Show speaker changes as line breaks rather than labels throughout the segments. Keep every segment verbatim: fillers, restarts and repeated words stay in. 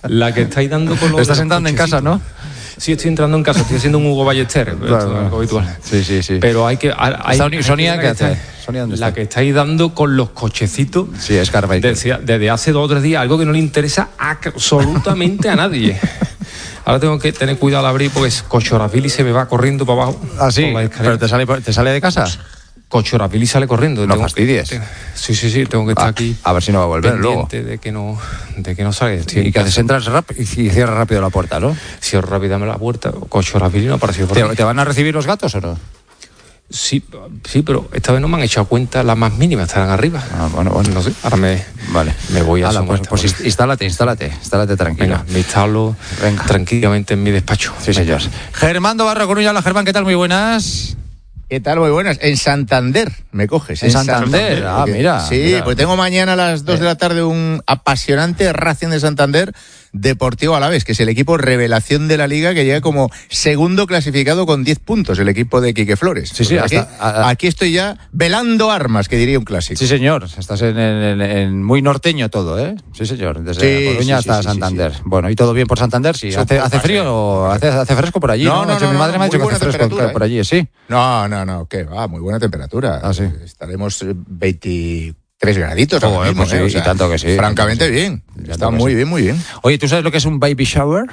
La que estáis dando con los...
Estás entrando en casa, ¿no?
Sí, estoy entrando en casa, estoy haciendo un Hugo Ballester,
claro,
esto es algo habitual.
Sí, sí, sí.
Pero hay que... Hay,
Sonia, Sonia, ¿qué hace?
Sonia, ¿dónde está? La que estáis dando con los cochecitos.
Sí, es Carbaker.
Desde, desde hace dos o tres días, algo que no le interesa absolutamente a nadie. Ahora tengo que tener cuidado al abrir porque es Cochorafili y se me va corriendo para abajo.
¿Ah, sí? ¿Pero te sale, te sale de casa?
Cochorafili sale corriendo.
No
tengo
fastidies.
Que, sí, sí, sí, tengo que estar
ah,
aquí.
A ver si no va a volver luego.
De que no, de que no salga.
Y que haces, entras rápido y cierras rápido la puerta, ¿no?
Cierro rápidamente la puerta. Cochorafili no apareció por
¿Te,
ahí.
¿Te van a recibir los gatos o no?
Sí, sí, pero esta vez no me han echado cuenta las más mínimas, estarán arriba.
Ah, bueno, bueno.
No sé, ahora me,
vale.
me voy a...
Ala, pues, pues instálate, instálate, instálate tranquilo.
Venga, me instalo Venga. tranquilamente en mi despacho.
Sí, señor. Germán Barra Coruña. Hola, Germán, ¿qué tal? Muy buenas.
¿Qué tal? Muy buenas. En Santander me coges.
En, en Santander. Santander, ah, mira.
Sí,
mira.
pues tengo mañana a las dos de la tarde un apasionante Racing de Santander Deportivo Alavés, que es el equipo revelación de la Liga, que llega como segundo clasificado con diez puntos, el equipo de Quique Flores.
Sí, sí,
aquí,
hasta, a,
aquí estoy ya velando armas, que diría un clásico.
Sí, señor. Estás en, en, en muy norteño todo, ¿eh? Sí, señor. Desde sí, Coruña sí, hasta sí, Santander. Sí, sí. Bueno, ¿y todo bien por Santander? Sí. ¿Hace, hace frío o hace, hace fresco por allí?
No, no, no, no
Mi madre
no,
me ha dicho que hace fresco
¿eh?
por allí, ¿sí?
No, no, no, que va, muy buena temperatura.
Ah, sí.
Estaremos veinte... Tres graditos.
Oh, mismo,
pues sí,
¿eh? O sea, y tanto que sí.
Francamente
sí.
bien. Está muy
sí.
bien, muy bien.
Oye, ¿tú sabes lo que es un baby shower?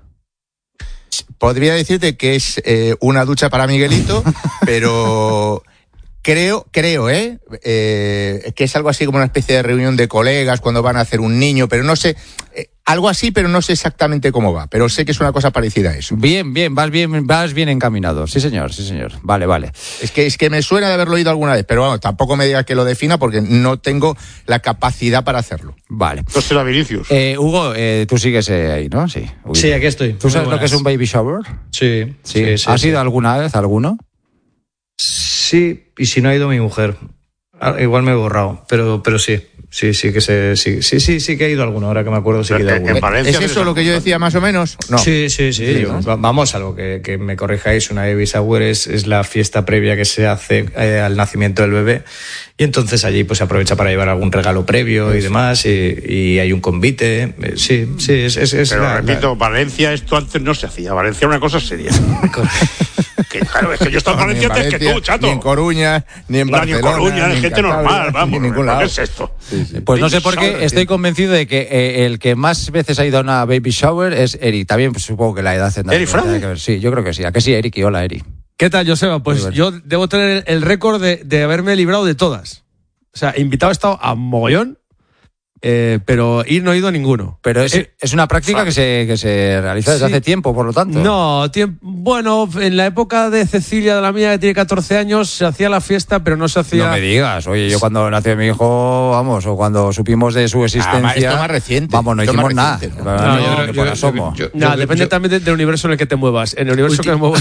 Podría decirte que es eh, una ducha para Miguelito, pero creo, creo, ¿eh? ¿eh? Que es algo así como una especie de reunión de colegas cuando van a hacer un niño, pero no sé... Eh, algo así, pero no sé exactamente cómo va. Pero sé que es una cosa parecida a eso.
Bien, bien, vas bien, vas bien encaminado. Sí, señor, sí, señor. Vale, vale.
Es que, es que me suena de haberlo oído alguna vez, pero bueno, tampoco me digas que lo defina porque no tengo la capacidad para hacerlo.
Vale.
Esto será Vinicius.
Eh, Hugo, eh, tú sigues eh, ahí, ¿no? Sí. Uy.
Sí, aquí estoy.
¿Tú sabes lo que es un baby shower?
Sí.
Sí.
sí, sí
¿Has
sí.
ido alguna vez alguno?
Sí, y si no ha ido mi mujer. Igual me he borrado, pero, pero sí. Sí, sí que se, sí, sí, sí, sí que ha ido alguno, ahora que me acuerdo sí que ha ido alguno.
¿Es eso lo que yo decía más o menos? No.
Sí, sí, sí. sí yo, ¿no? Vamos, algo que, que me corrijáis, una baby shower es, es la fiesta previa que se hace eh, al nacimiento del bebé. Y entonces allí pues se aprovecha para llevar algún regalo previo y demás, y, y hay un convite. Eh, sí, sí, es... es, es
Pero
la,
repito,
la...
Valencia esto antes no se hacía. Valencia era una cosa seria. Que, claro, es que yo estaba en Valencia antes Valencia, que tú, chato.
Ni en Coruña, ni en Barcelona.
Ni en Coruña, ni gente Cantabria, normal, vamos.
Ni en ningún lado.
¿Qué es esto?
Sí, sí. Pues no sé por qué estoy convencido de que eh, el que más veces ha ido a una baby shower es Eric. También pues, supongo que la edad tendrá
¿Eric Frade?
que ver. Sí, yo creo que sí. ¿A que sí, Eric? Y hola, Eric.
¿Qué tal, Joseba? Pues yo debo tener el récord de, de haberme librado de todas. O sea, invitado he estado a mogollón, eh, pero ir no he ido a ninguno.
Pero es,
eh,
es una práctica que se, que se realiza desde sí. hace tiempo, por lo tanto.
No, tiemp- bueno, en la época de Cecilia, de la mía, que tiene catorce años, se hacía la fiesta, pero no se hacía...
No me digas. Oye, yo cuando nació mi hijo, vamos, o cuando supimos de su existencia...
Ah, esto más reciente.
Vamos, no hicimos nada.
Reciente,
¿no?
No,
No,
yo,
no,
yo,
por
yo,
asomo.
yo, yo, no, yo, depende yo, también del universo en el que te muevas. En el universo ulti- que me muevo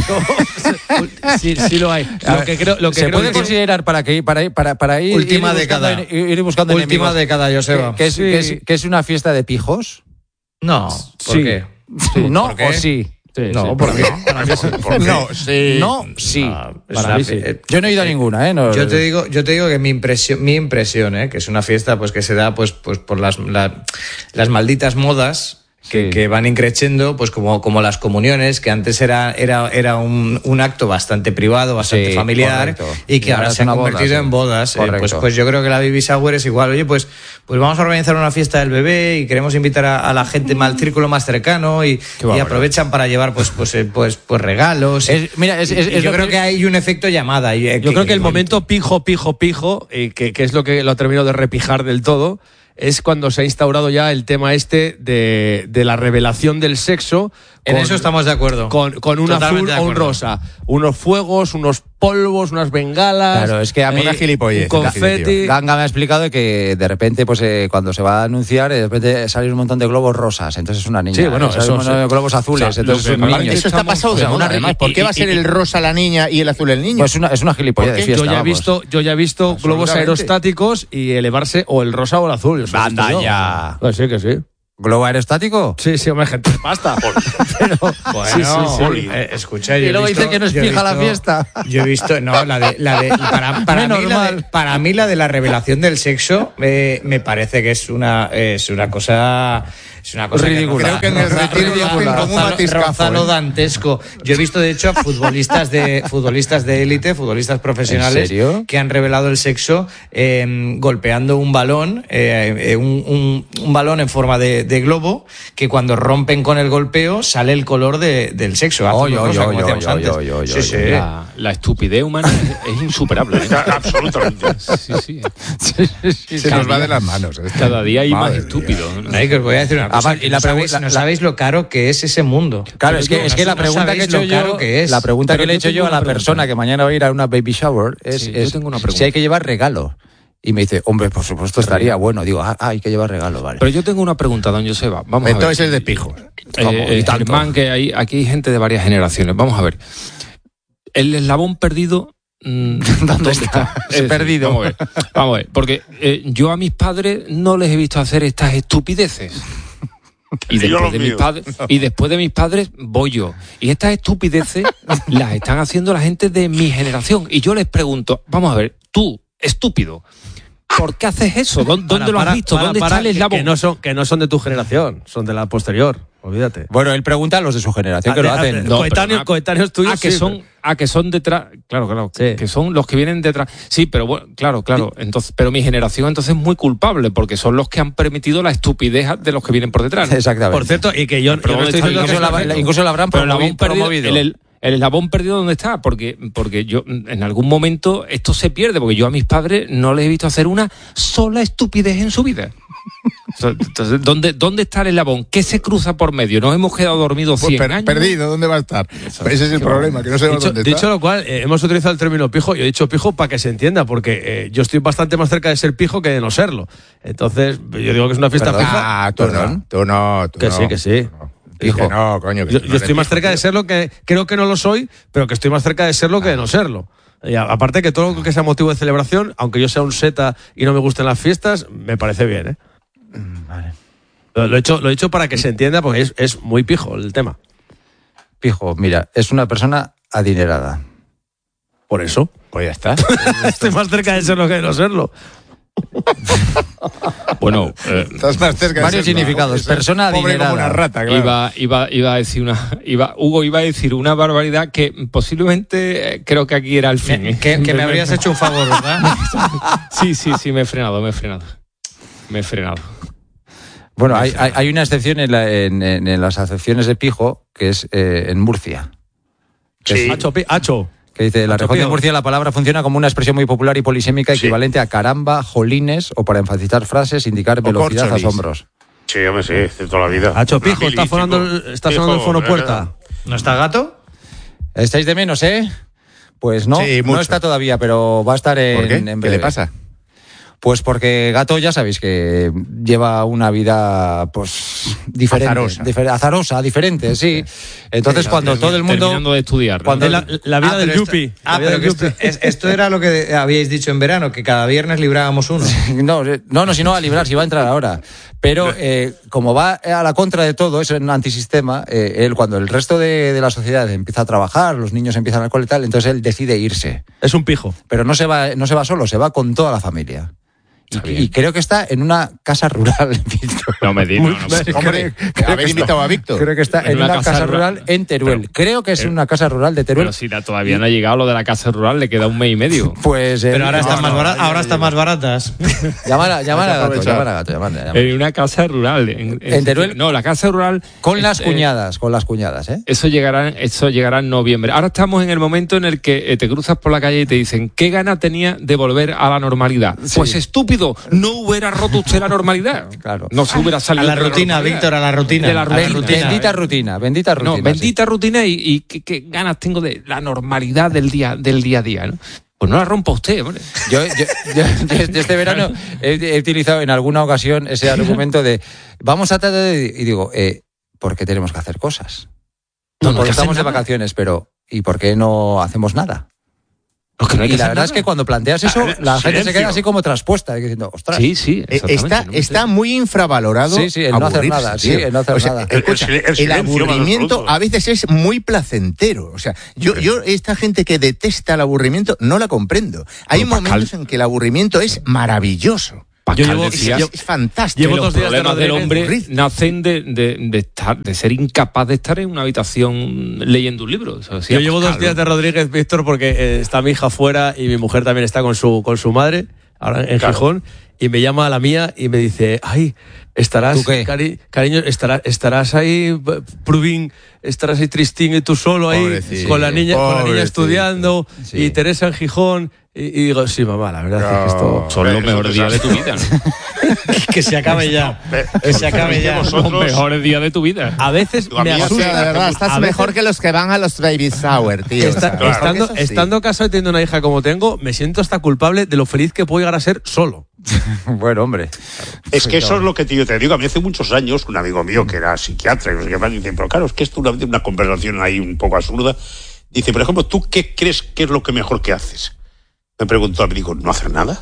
yo, sí, sí lo hay. Lo que creo, lo que
se
creo
puede
que
considerar para que para ir para, para ir
última
ir
década
buscando, ir buscando
última
enemigos.
década, Joseba.
Que, que, es,
sí.
que, es, que es una fiesta de pijos.
No, ¿por
sí.
qué?
Sí. ¿No
¿Por qué?
o sí?
Sí,
no,
sí,
¿por qué?
No, sí.
No, sí.
Ah,
Para
una,
mí sí.
eh,
Yo no he ido a ninguna, ¿eh? No,
yo te digo, yo te digo que mi impresión, mi impresión, ¿eh? Que es una fiesta, pues que se da, pues, pues por las, la, las malditas modas. Que,
sí.
que van increciendo, pues como, como las comuniones, que antes era, era, era un, un acto bastante privado, bastante
sí,
familiar,
correcto.
y que
Y
ahora
ahora
se han
es una
convertido
boda,
en
sí.
bodas. Eh, pues,
Correcto.
pues yo creo que la baby shower es igual. Oye, pues, pues vamos a organizar una fiesta del bebé y queremos invitar a, a la gente al círculo más cercano y, y aprovechan para llevar pues, pues, eh, pues, pues regalos.
Es, mira, es, es,
y, y
es
yo
lo
creo
que...
que hay un efecto llamada. Y, eh,
Yo
que,
creo que el
que,
momento pijo, pijo, pijo, eh, que, que es lo que lo ha terminado de repijar del todo, es cuando se ha instaurado ya el tema este de, de la revelación del sexo.
En
con,
eso estamos de acuerdo.
Con, con un
Totalmente
azul o un rosa. Unos fuegos, unos polvos, unas bengalas.
Claro, es que a mí
una gilipollez,
un confeti.
Ganga me ha explicado que de repente, pues eh, cuando se va a anunciar, de repente salen un montón de globos rosas. Entonces es una niña.
Sí, bueno,
salen
eso
un montón de globos azules.
O sea,
entonces es un
que,
niño.
Eso está pasado de
o sea,
moda,
una,
además. ¿Por qué va a ser
y,
el rosa la niña y el azul el niño?
Pues una, es una gilipollas de fiesta.
Yo ya he
vamos.
visto, yo ya he visto globos aerostáticos y elevarse o el rosa o el azul.
Anda ya.
Pues sí que sí.
¿Globo aerostático?
Sí, sí, hombre, gente pasta. Pero,
bueno,
sí, sí, sí.
Eh, escucha, yo
y luego
he visto,
dice que no es
yo he
fija la
visto-
fiesta.
Yo he visto, no, la de, la de para, para, mí, la de, para mí la de la revelación del sexo eh, me parece que es una, es una cosa Es una cosa
ridícula.
Creo que en el retiro lo hacen como un batiscafo.
Gonzalo dantesco. Yo he visto, de hecho, a futbolistas de futbolistas de élite, futbolistas profesionales,
¿En serio?
que han revelado el sexo eh, golpeando un balón, eh, eh, un, un, un balón en forma de, de globo, que cuando rompen con el golpeo sale el color de, del sexo.
Oy, oy,
rosa,
oy,
como decíamos
oy,
antes.
oy, oy,
Sí,
oy,
sí.
La, la estupidez humana es, es insuperable. ¿eh?
Absolutamente.
Sí, sí.
Se nos va de las manos. ¿eh?
Cada día hay
Madre
más
mía.
estúpidos. ¿no?
No, y que os voy a decir una cosa.
Ah,
que
y la
no, sabéis,
pregu- la-
no
la-
sabéis lo caro que es ese mundo.
Claro, es que,
No,
es que la
no
pregunta que he
sabéis
hecho
lo caro
yo,
que es.
la pregunta
Pero
que le he
yo
hecho
tengo
yo a
una
la
pregunta.
persona que mañana va a ir a una baby shower es,
Sí, yo
es
tengo una
si
pregunta.
hay que llevar regalo. Y me dice, hombre, por supuesto estaría bueno. Digo, ah, hay que llevar regalo, vale.
Pero yo tengo una pregunta, don Joseba. Vamos
Entonces
a
es
ver.
de pijos.
Eh,
Vamos, y
eh,
tanto.
Germán, que hay, aquí hay gente de varias generaciones. Vamos a ver. El eslabón perdido. mm, ¿Dónde,
está?
Es decir,
Perdido.
Vamos a ver. Vamos a ver. Porque eh, yo a mis padres no les he visto hacer estas estupideces. Y
Y yo
después,
los
de mis
míos.
padres, y después de mis padres voy yo. Y estas estupideces las están haciendo la gente de mi generación. Y yo les pregunto, vamos a ver, tú, estúpido, ¿por qué haces eso? ¿Dó- ¿Dónde
Para,
lo has
para,
visto?
para,
¿Dónde
para,
está el
que-
eslabón?
Que no, son, que no son de tu generación, son de la posterior. Olvídate.
Bueno, él pregunta a los de su generación que lo
Ah,
hacen.
de-
No,
coetáneos,
pero, ah,
coetáneos tuyos.
Ah, que
sí,
son, ah, que son detrás. Claro, claro.
Sí.
Que son los que vienen detrás. Sí, pero bueno, claro, claro. Entonces, pero mi generación entonces es muy culpable porque son los que han permitido la estupidez de los que vienen por detrás. ¿no?
Exactamente.
Por cierto, y que yo,
Pero
yo no
¿dónde
estoy
está
diciendo
el
que
incluso,
es
la,
perfecto.
incluso lo habrán
Pero el
promovi-
eslabón perdido,
promovido.
el, el- el eslabón perdido, ¿dónde está? Porque, porque yo en algún momento esto se pierde, porque yo a mis padres no les he visto hacer una sola estupidez en su vida. Entonces, ¿dónde, ¿dónde está el eslabón? ¿Qué se cruza por medio? Nos hemos quedado dormidos
Pues
cien
per-
años.
perdido, ¿dónde va a estar?
Eso,
Pues ese es el
qué
problema, que no sabemos
Dicho,
dónde
dicho
está.
lo cual, eh, hemos utilizado el término pijo. Yo he dicho pijo para que se entienda, porque eh, yo estoy bastante más cerca de ser pijo que de no serlo. Entonces, yo digo que es una fiesta
Perdón.
fija.
Ah, tú no, tú no, tú
Que
no.
sí, que sí.
Tú no. Dice que no, coño. que
Yo,
tú
yo
no
estoy
eres
más
pijo,
cerca de
tío.
serlo que creo que no lo soy, pero que estoy más cerca de serlo que de no serlo. Y a- aparte que todo lo que sea motivo de celebración, aunque yo sea un seta y no me gusten las fiestas, me parece bien, ¿eh?
Vale.
Lo, lo he hecho, lo he hecho para que se entienda, porque es, es muy pijo el tema.
Pijo, mira, es una persona adinerada.
Por eso.
Pues ya está.
Estoy más cerca de serlo que de no serlo.
Bueno, eh,
Estás más cerca de
Varios
ser-
significados.
es
Persona
pobre como
adinerada.
una rata, claro.
Iba, iba, iba a decir una, iba, Hugo iba a decir una barbaridad que posiblemente eh, creo que aquí era el fin. ¿eh?
Que, que me habrías hecho un favor, ¿verdad?
Sí, sí, sí, me he frenado, me he frenado. Me he frenado.
Bueno, hay, hay, hay una excepción en, la- en- en- en las acepciones de pijo, que es eh, en Murcia. Que,
Sí.
es-
Hacho, pi- hacho.
que dice, en la
Hacho
región de
pijo.
Murcia la palabra funciona como una expresión muy popular y polisémica
Sí.
equivalente a caramba, jolines o para enfatizar frases, indicar velocidad,
corcholis.
asombros.
Sí, hombre, sí, de toda la vida.
Hacho, pijo,
Una
está
mili,
sonando,
chico.
el- está
Pijo,
sonando el fono
eh,
puerta.
¿No está gato?
¿Estáis de menos, eh? Pues no,
Sí,
no
mucho.
está todavía, pero va a estar en,
¿Por qué?
en
¿Qué
breve.
le pasa?
Pues porque Gato ya sabéis que lleva una vida pues diferente,
Azarosa.
difer- azarosa, diferente, sí. Entonces
Sí,
cuando
termi-
todo el mundo
Terminando de estudiar. ¿no?
cuando
Es la, la vida
Ah,
del
pero esto-
yuppie.
Ah,
La vida
pero
del
que esto,
yuppie.
es- esto era lo que habíais dicho en verano, que cada viernes librábamos uno.
no, no, no, si no va a librar, si va a entrar ahora. Pero eh, como va a la contra de todo, es un antisistema, eh, él cuando el resto de, de la sociedad empieza a trabajar, los niños empiezan a cole y tal, entonces él decide irse.
Es un pijo.
Pero no se va, no se va solo, se va con toda la familia.
Está
Y,
bien.
y creo que está en una casa rural, Víctor.
No me digas. No, no, me-
Hombre, habéis invitado a Víctor.
Creo que está en, una, casa, rural, en Teruel.
Pero-
creo que es
pero-
una casa rural de Teruel.
Pero si la, todavía no ha llegado lo de la casa rural, le queda un mes y medio.
Pues eh,
Pero ahora
no,
están
no,
más baratas.
ya
Ahora
no
están
llega.
más baratas.
Llámala, llámala a Gato,
aprovechar.
llámala a Gato, llámala, llámala.
En una casa rural. En,
En Teruel.
No, la casa rural.
Con las
eh,
cuñadas, con las cuñadas, ¿eh?
Eso llegará, eso llegará en noviembre. Ahora estamos en el momento en el que eh, te cruzas por la calle y te dicen ¿qué gana tenía de volver a la normalidad? Pues estúpido, no hubiera roto usted la normalidad.
Claro.
No se hubiera
A
salido
la
de
rutina,
normalidad.
Víctor, a la rutina.
De la
A la
rutina.
rutina.
Bendita rutina, bendita rutina.
No,
sí.
bendita rutina y, y qué, qué ganas tengo de la normalidad del día, del día a día, ¿no? Pues no la rompa usted, hombre.
Yo, yo- yo- yo este verano he, he utilizado en alguna ocasión ese argumento de vamos a tratar de... Y digo, eh, ¿por qué tenemos que hacer cosas?
No, no hay
porque
que hacer
estamos de
nada.
vacaciones, pero ¿y por qué no hacemos nada?
No, que no hay que
Y la
hacer
verdad es
nada.
que cuando planteas eso,
Ah,
la gente se
silencio.
queda así como traspuesta, diciendo, ostras.
Sí, sí,
Eh,
exactamente,
Está,
no me
está
sé.
muy infravalorado.
Sí, sí, el no hacer
aburrirse,
nada, sí,
tío.
el no hacer
O sea,
nada.
escucha,
El- el
el,
silencio, más
aburrimiento
absoluto.
a veces es muy placentero. O sea, yo, yo esta gente que detesta el aburrimiento no la comprendo. Hay
Pero, Pascal-
momentos en que el aburrimiento es maravilloso.
Pascal
Yo llevo-
decía
yo-
Es fantástico.
llevo
que los
dos días de
problemas del
Rodríguez.
hombre nacen de, de, de estar, de ser incapaz de estar en una habitación leyendo un libro. Eso decía
Yo llevo
Pascal,
dos días
¿no?
de Rodríguez, Víctor, porque eh, está mi hija fuera y mi mujer también está con su, con su madre, ahora en
Claro.
Gijón, y me llama a la mía y me dice, ay, estarás,
¿Tú qué?
cari- cariño, estarás, estarás ahí, eh, Prubín, estarás ahí tristín y tú solo ahí,
Pobrecito,
con la niña, con la niña
pobrecito.
estudiando,
Sí.
y Teresa en Gijón, y, y digo, sí, mamá, la verdad es que esto...
Son los
Eso
mejores
te
días de
sabe.
tu vida, ¿no?
Que se acabe ya.
Eh,
Que se acabe ya.
Los
Vosotros,
mejores días de tu vida.
A veces
Tú, a
me
mí, o
O
asusta.
sea, de verdad, estás
A veces-
mejor que los que van a los baby shower, tío.
Esta-
o sea,
claro.
estando,
porque es así.
estando casado y teniendo una hija como tengo, me siento hasta culpable de lo feliz que puedo llegar a ser solo.
Bueno, hombre.
es que eso es lo que te- yo te digo. A mí hace muchos años, un amigo mío que era psiquiatra y no sé qué más, dice, pero claro, es que esto es una, una conversación ahí un poco absurda. Dice, por ejemplo, ¿tú qué crees que es lo que mejor que haces? Me preguntó, me digo, ¿no hacer nada?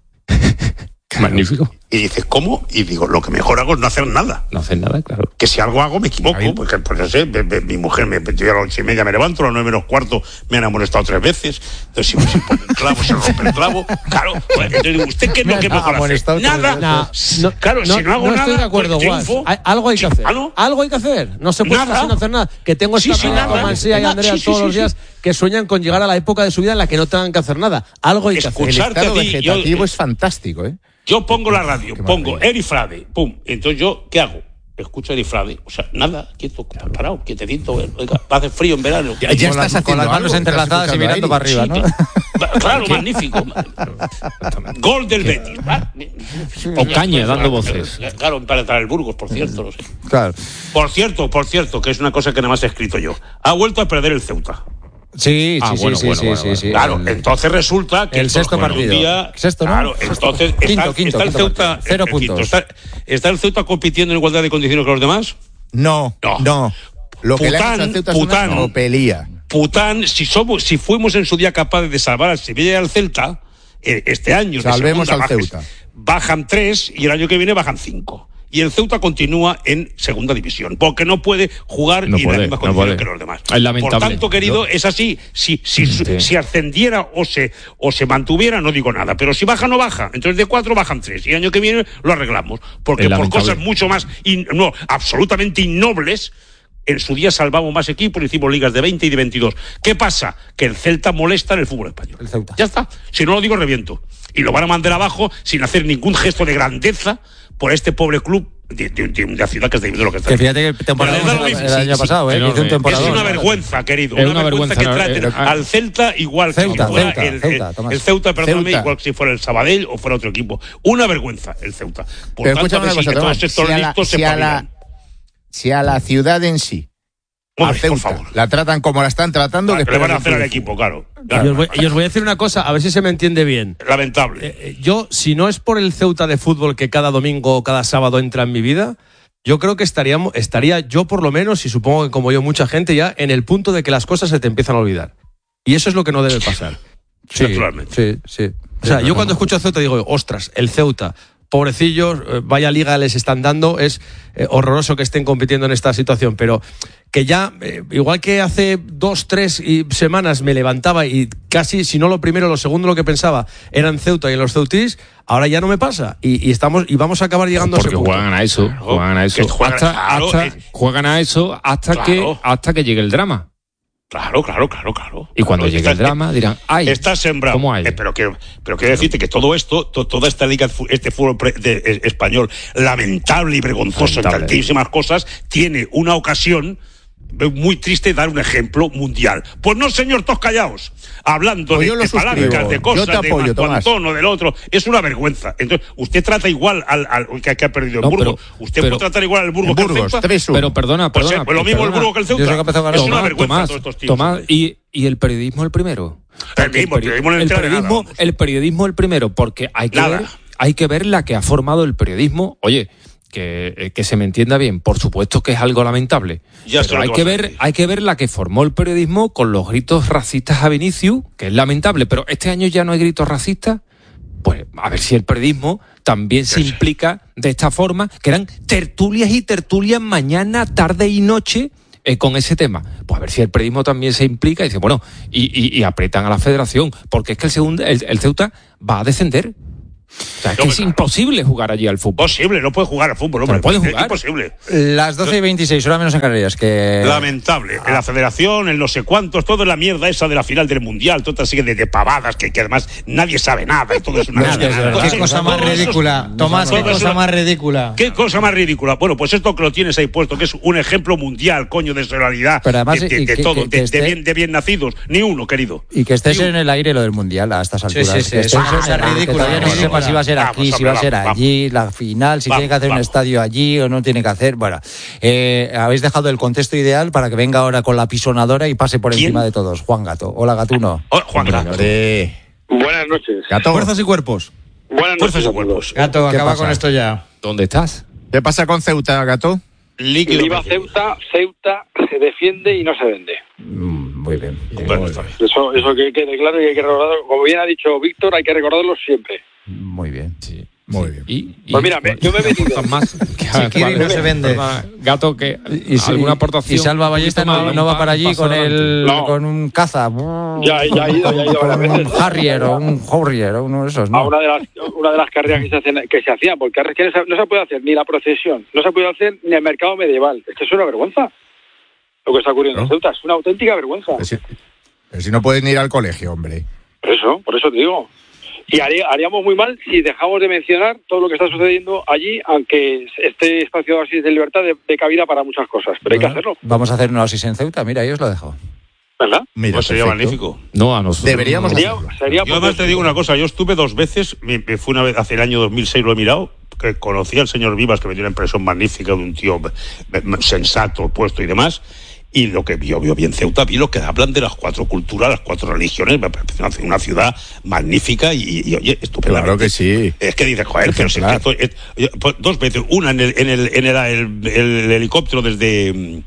Magnífico.
Y dice, ¿cómo? Y digo, lo que mejor hago es no hacer nada.
No haces nada, claro.
Que si algo hago me equivoco,
Ahí.
porque pues, no sé, me- me- mi mujer me yo a las ocho y media me levanto, a las nueve menos cuarto me han amonestado tres veces, entonces si me se pone un clavo, se rompe el clavo, claro, pues, entonces digo, ¿usted qué es lo que
Me han
mejor hace?
amonestado tres
Nada,
veces.
No,
claro, si no hago
no
nada,
estoy de acuerdo,
pues,
Guas.
triunfo.
Hay- Algo hay que hacer.
¿Ah, no?
Algo hay que hacer. No se puede
Nada.
estar sin hacer nada. Que tengo
Sí,
esta
sí,
pelea
nada.
con Mansilla y
Nada.
Andrea
Sí, sí,
todos
sí,
los
sí.
días que sueñan con llegar a la época de su vida en la que no tengan que hacer nada. Algo hay que hacer.
El
Escucharte
estado
a ti,
vegetativo
yo-
es fantástico, ¿eh?
Yo pongo la radio,
Qué
pongo
maravilla.
Eri Frade, pum, entonces yo, ¿qué hago? Escucho a Eri Frade, o sea, nada, quieto, parado, quietecito, oiga, hace frío en verano.
Ya, ya
Con las-
estás
con las
haciendo
manos
algo,
entrelazadas
estás
y mirando
escuchando
para arriba,
Sí,
¿no?
te- Claro, magnífico. Gol del Betis. va.
Ocaña dando voces.
Claro, para entrar el Burgos, por cierto, no sé.
Claro.
Por cierto, por cierto, que es una cosa que nada más he escrito yo. Ha vuelto a perder el Ceuta.
Sí, sí,
Ah,
sí,
bueno,
sí,
bueno,
sí,
bueno,
sí,
bueno.
sí.
Claro,
El-
entonces resulta que
el sexto
bueno, un
partido.
día-
Sexto, ¿no?
Claro,
Sexto.
entonces
Quinto,
está,
quinto,
está el
quinto
Ceuta,
partido. Cero
el quinto.
puntos.
Está, ¿Está el Ceuta compitiendo en igualdad de condiciones que los demás?
No,
No.
no. Lo que le
Pután,
han hecho al Ceuta
Pután.
es una tropelía.
Pután, si somos, si fuimos en su día capaces de salvar al Sevilla y al Celta, eh, este año de
Salvemos
segunda
al
bajes-
Ceuta.
bajan tres y el año que viene bajan cinco. Y el Ceuta continúa en segunda división, porque no puede jugar
No
ni en
puede,
las mismas
no
condiciones
puede.
que los demás.
Es lamentable.
Por tanto, querido, es así. Si, si,
Sí.
si ascendiera o se, o se mantuviera, no digo nada. Pero si baja, no baja. Entonces de cuatro bajan tres. Y el año que viene lo arreglamos. Porque
Es
por
lamentable.
cosas mucho más, in- no, absolutamente innobles, en su día salvamos más equipos, hicimos ligas de veinte y de veintidós. ¿Qué pasa? Que el Celta molesta en el fútbol español.
El Ceuta.
Ya está. Si no lo digo, reviento. Y lo van a mandar abajo sin hacer ningún gesto de grandeza por este pobre club de, de- de- de la ciudad que es de lo que está.
Que fíjate que temporada
Pero es lo
el,
mismo.
el año
Sí,
pasado, ¿eh?
sí,
Hizo un
enorme.
temporada.
Es una vergüenza, querido.
Es
una,
una
vergüenza,
vergüenza,
que
no,
traten
eh,
al Celta igual
Ceuta,
que si fuera
Ceuta,
el,
Ceuta,
el-
Tomás.
el Ceuta, perdóname,
Ceuta.
igual que si fuera el Sabadell o fuera otro equipo. Una vergüenza el Ceuta. Por
Pero
tanto,
escúchame
que
una
sí,
cosa,
que
Tomás.
todos estos
Si a la,
listos se
si a la-
espabilan.
si a la ciudad en sí, a
Hombre, por
Ceuta,
favor.
la tratan como la están tratando,
Ah,
que
que le van a
esperen
hacer al
un
equipo, claro.
Y
Claro.
os, voy, y os voy a decir una cosa, a ver si se me entiende bien.
Lamentable.
Eh, eh, yo, si no es por el Ceuta de fútbol que cada domingo o cada sábado entra en mi vida, yo creo que estaríamos, estaría yo por lo menos, y supongo que como yo mucha gente ya, en el punto de que las cosas se te empiezan a olvidar. Y eso es lo que no debe pasar.
Sí,
Naturalmente.
sí, sí.
O sea, yo cuando escucho el Ceuta digo, ostras, el Ceuta, pobrecillos, eh, vaya liga les están dando, es eh, horroroso que estén compitiendo en esta situación, pero que ya, eh, igual que hace dos, tres y- semanas me levantaba y casi, si no lo primero, lo segundo lo que pensaba eran Ceuta y en los Ceutís, ahora ya no me pasa y, y estamos y vamos a acabar llegando a ese
Porque
punto.
juegan a eso,
Claro,
juegan a eso.
que juegan-
hasta,
claro,
hasta-
eh.
juegan a eso hasta
Claro.
que hasta que llegue el drama.
Claro, claro, claro, claro.
Y cuando
Claro,
llegue el
está-
drama dirán, ay,
Está sembrado.
¿cómo hay?
Eh, pero, quiero, pero quiero decirte que todo esto, to- toda esta liga, fu- este fútbol pre- de- eh, español, lamentable y vergonzoso en
Lamentable.
tantísimas cosas, tiene una ocasión muy triste de dar un ejemplo mundial. Pues no, señor, todos callaos. Hablando
Pues
de,
yo lo
de palancas,
suscribo.
de cosas,
Yo te apoyo,
de
Tomás.
tono del otro, es una vergüenza. Entonces, usted trata igual al, al que, que ha perdido el
No,
Burgos.
pero-
usted
pero-
puede tratar igual al Burgos
En
que al
Burgos,
Ceuta.
tres uno.
Pero perdona,
Pues,
perdona.
eh, pues lo mismo el
perdona.
Burgos que el Ceuta.
Yo sé que empezó a ganar.
Es una
Tomás,
vergüenza
Tomás,
todos estos tíos.
Tomás, y, y el periodismo el primero.
El
Porque
mismo, el
peri-
periodismo no
el
entera de nada,
periodismo,
vamos.
el periodismo el primero, porque hay que
Nada.
ver, hay que ver la que ha formado el periodismo. Oye, que, eh, que se me entienda bien, por supuesto que es algo lamentable.
Ya sé
pero
lo
hay
que
que
vas a
ver,
decir.
hay que ver la que formó el periodismo con los gritos racistas a Vinicius, que es lamentable, pero este año ya no hay gritos racistas. Pues a ver si el periodismo también se
Sí, sí.
implica de esta forma, que eran tertulias y tertulias mañana, tarde y noche eh, con ese tema. Pues a ver si el periodismo también se implica y dice, bueno, y, y, y apretan a la federación, porque es que el, segundo, el, el Ceuta va a descender. O sea, es que es imposible jugar allí al fútbol.
Posible, no puede jugar al fútbol, hombre.
Pero puede
Es
jugar.
imposible.
Las doce y veintiséis, hora menos en Canarias. Que...
Lamentable. En la federación, en no sé cuántos, todo es la mierda esa de la final del mundial, toda sigue de, de pavadas que, que además nadie sabe nada y todo es una
No, es que es
mierda.
verdad.
Qué cosa más
Todo eso es-
ridícula. Tomás, qué
todo eso-
cosa más ridícula.
¿Qué cosa más ridícula? Bueno, pues esto que lo tienes ahí puesto, que es un ejemplo mundial, coño, de solidaridad,
Pero además,
de, de-
y
de
que-
todo,
que- que
de,
esté-
de bien, de bien nacidos. Ni uno, querido.
Y que estés
Ni
en el aire lo del Mundial a estas alturas.
sí, sí,
que
es
estés
una
en
cosa
el- que
ridícula,
todavía no
ridícula.
sepa si va a ser aquí,
Vamos,
si va a
hombre,
ser
vamos,
allí, la final, si
Vamos,
tiene que hacer un
vamos.
estadio allí o no tiene que hacer. Bueno, eh, habéis dejado el contexto ideal para que venga ahora con la pisonadora y pase por
¿Quién?
encima de todos. Juan Gato. Hola, Gatuno.
Oh, Juan Gato.
Hombre,
Buenas noches.
Gato,
Fuerzas y cuerpos.
Buenas
Fuerzas
noches.
y cuerpos.
Gato,
¿Qué
acaba
pasa?
con esto ya.
¿Dónde estás?
¿qué pasa con Ceuta, Gato?
Líquido.
Viva Ceuta, Ceuta se defiende y no se vende.
Mm, muy bien.
Bueno, está bien.
Eso, eso que quede claro y hay que recordarlo. Como bien ha dicho Víctor, hay que recordarlo siempre.
Muy bien.
Sí.
Muy bien.
Y, y-
Pues mira, me- yo me he metido.
cosas más. Que-
Si quiere, no se vende.
Gato, que
Y, si-
alguna aportación.
y Salva Ballesta no, no va para allí con el
No.
con un caza.
Ya, ya ha ido, ya ha ido
Con
varias
un
veces.
Harrier o un Horrier o uno de esos,
A
¿no?
una de las una de las carreras que se hacían, que se hacían porque es que no se, no se puede hacer ni la procesión, no se puede hacer ni el mercado medieval. Es que es una vergüenza lo que está ocurriendo en
¿No?
Ceuta, es una auténtica vergüenza.
Pero si, pero si no pueden ir al colegio, hombre.
Por eso, por eso te digo. Y haría- haríamos muy mal si dejamos de mencionar todo lo que está sucediendo allí, aunque este espacio así de libertad de, de cabida para muchas cosas. Pero hay que hacerlo,
Vamos a hacer una oasis en Ceuta. Mira, ahí os lo dejo.
¿verdad?
Mira,
Pues sería
perfecto.
magnífico.
No, a nosotros.
Deberíamos
no.
Sería, sería
Yo además te digo una cosa, yo estuve dos veces, me, me fui una vez hace el año dos mil seis, lo he mirado, que conocí al señor Vivas, que me dio una impresión magnífica de un tío eh, sensato, puesto y demás, y lo que vio, vio bien Ceuta, vi lo que hablan de las cuatro culturas, las cuatro religiones, me parece una, una ciudad magnífica y, y, oye, estupendamente.
Claro que sí.
Es que dices, joder, pero si es que esto- es- eh, pues, dos veces, una en el, en el, en el, el- el helicóptero desde... mm,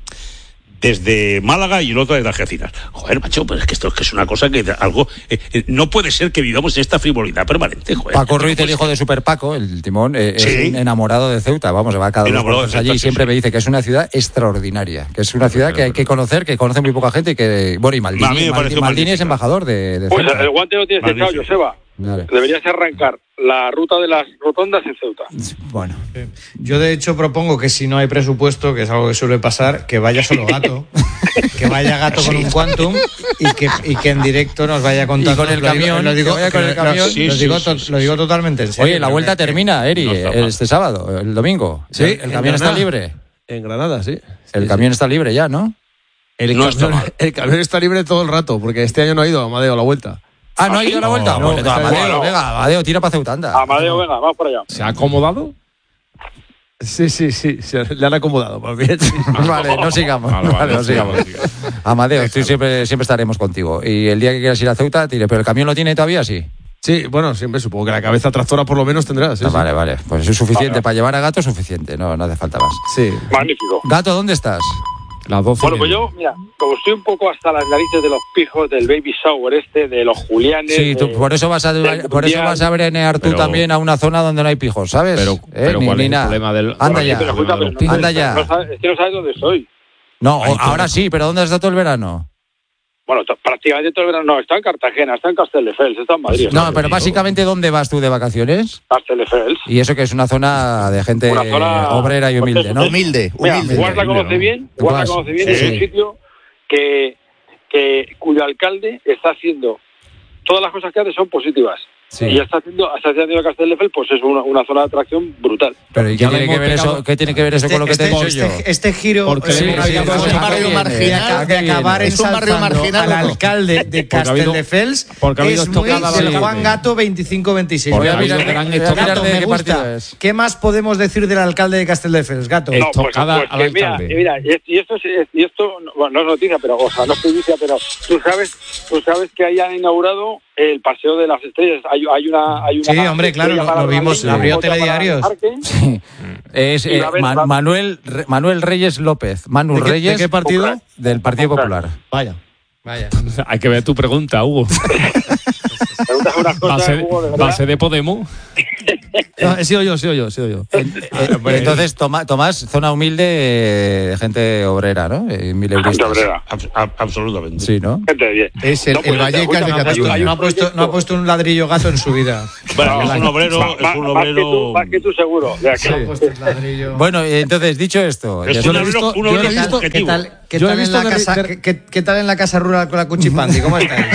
desde Málaga y el otro desde Algeciras. Joder, macho, pues es que esto es que es una cosa que algo eh, eh, no puede ser que vivamos en esta frivolidad permanente, joder.
Paco Ruiz, el
Pues,
hijo de Super Paco, el timón, eh,
Sí.
es un enamorado de Ceuta. Vamos, se va cada dos
Enamorado
por
de
tres allí
Ceuta,
y
sí,
siempre
sí.
me dice que es una ciudad extraordinaria, que es una ciudad que hay que conocer, que conoce muy poca gente y que... Bueno, y
A mí
Maldini,
me
Maldini,
pareció
Maldini es
magnífica.
embajador de, de
Pues
Ceuta.
el guante lo tienes echado,
Magnífico.
Joseba.
Vale.
Deberías arrancar la ruta de las rotondas en Ceuta.
Bueno,
Yo, de hecho, propongo que si no hay presupuesto, que es algo que suele pasar, que vaya solo Gato. Que vaya Gato con un Quantum y que, y que en directo nos vaya contando.
Y con el
Lo digo-
camión,
lo digo,
que vaya con el
lo-
camión.
Sí,
lo
sí,
digo,
sí,
to-
sí,
lo digo
sí.
totalmente en serio.
oye, la
Creo
vuelta
que-
termina, Eri,
no está mal.
este sábado, el domingo.
Sí,
el, el
en
camión está
Granada.
libre.
En Granada, sí.
El
Sí,
camión está libre ya, ¿no?
El,
No está
camión,
mal.
el camión está libre todo el rato, porque este año no ha ido a Amadeo a la vuelta.
Ah, ¿no ha
¿Ah,
ido
sí?
la vuelta?
No,
Bueno,
no,
Amadeo,
bueno.
venga, Amadeo, tira para Ceuta, anda.
Amadeo, venga, vamos para allá.
¿Se ha acomodado?
Sí, sí, sí, se le han acomodado. Pues bien, sí.
Vale, no sigamos.
Vale, vale,
Vale, no
no
sigamos.
sigamos,
Amadeo, tú siempre, siempre estaremos contigo. Y el día que quieras ir a Ceuta, tire. Pero el camión lo tiene todavía, sí.
Sí, bueno, siempre supongo que la cabeza tractora por lo menos tendrá. Sí,
Ah,
sí.
vale, vale. Pues eso es suficiente.
Vale.
Para llevar a Gato es suficiente. No, no hace falta más.
Sí.
Magnífico.
Gato, ¿dónde estás?
Las doce.
Bueno, pues yo, mira, como estoy un poco hasta las narices de los pijos, del baby shower este, de los Julianes...
Sí, tú,
de-
por eso vas a
del
por eso
Mundial.
vas a brenear tú
Pero-
también a una zona donde no hay pijos, ¿sabes?
Pero-
¿Eh?
pero
Ni-
¿cuál
ni
es el
nada.
problema del-
Anda
Sí,
ya.
pero escucha, pero no,
Anda
no,
ya.
no sabes- es que no sabes dónde estoy.
No, o- ahora sí, pero ¿dónde has estado todo el verano?
Bueno, to- prácticamente todo el verano. No, está en Cartagena, está en Castelldefels, está en Madrid.
No,
está
pero
en
básicamente ¿dónde vas tú de vacaciones?
Castelldefels.
Y eso que es una zona de gente
Una zona-
obrera y humilde, ¿no?
Humilde,
Mira,
humilde.
Guas la conoce
¿no?
bien,
Guas,
Guas la conoce bien,
sí,
es
sí.
un sitio que, que cuyo alcalde está haciendo todas las cosas que hace son positivas.
Sí.
Y ya está haciendo, está haciendo Castelldefels, pues es una, una zona de atracción brutal.
Pero ¿y qué
Ya
tiene
lo
que
hemos
ver
pecado.
eso? ¿Qué tiene que ver eso con lo que te he dicho yo?
este, este giro
Porque
eh,
le hemos
de-
pegado
de-
un
de-
barrio
de-
marginal.
de acabar
Es un barrio
ensalzando
marginal,
al
¿o no?
alcalde de
Porque ha habido-
Castelldefels
porque ha habido
es muy
estocada
del
la
Juan
siguiente.
Gato veinticinco veintiséis.
Porque
Voy a
ha habido
mirar,
gran
voy a
estocada.
mirar de
me
qué
gusta.
partido es.
¿Qué más podemos decir del alcalde de Castelldefels, Gato?
Eh,
No, pues,
Estocada
pues
al
que mira,
alcalde.
mira, y esto, y esto, es- y esto no, bueno, no es noticia, pero, o sea, no es primicia, pero tú sabes, tú sabes que ahí han inaugurado el Paseo de las Estrellas. Hay, hay una, hay una
Sí, hombre, claro,
estrella
lo-
para
lo
la
vimos,
reina,
lo abrió
otra para
Telediarios.
el parque.
Sí. Es
Y
eh,
va a haber-
Ma-
va-
Manuel, Re- Manuel Reyes López. Manu
¿De qué- de
Reyes.
qué partido?
Del Partido Popular.
Vaya, vaya.
Hay que ver tu pregunta, Hugo.
Preguntas unas cosas,
¿Base,
Hugo, de verdad.
base de Podemos?
No, he sido yo, he sido yo, he sido yo.
Eh, entonces, Toma- Tomás, zona humilde, eh, gente obrera, ¿no? Eh, mil
Gente
euristas.
obrera.
Ab- ab- absolutamente.
Sí, ¿no?
Gente de bien.
Es el,
No, pues,
el Vallecas de
escúchame,
Cataluña.
hay un
No ha, puesto, no ha puesto un ladrillo gato en su vida.
Bueno, es un obrero,
Ma-
es
ma-
un
más, que tú,
obrero.
más que tú seguro. De aquí.
No ha puesto un ladrillo.
Bueno, eh, entonces, dicho esto,
Es
ya
un
Yo lo he
obrero,
visto-
un
yo lo he
obrero
visto-
¿Qué
subjetivo.
tal, qué
Yo he
tal en
visto
la
de-
casa,
de-
qué- qué- qué tal en la casa rural con la cuchipandi? ¿Cómo estáis?